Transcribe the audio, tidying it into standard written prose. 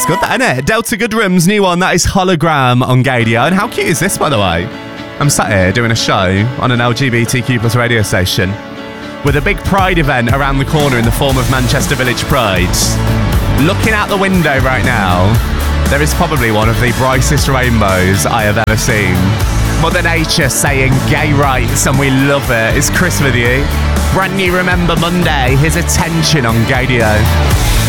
good, that, isn't it? Delta Goodrum's new one, that is Hologram on Gadio. And how cute is this, by the way? I'm sat here doing a show on an LGBTQ plus radio station with a big Pride event around the corner in the form of Manchester Village Pride. Looking out the window right now, there is probably one of the brightest rainbows I have ever seen. Mother Nature saying gay rights, and we love it. It's Chris with you. Brand new Remember Monday. Here's Attention on Gadio.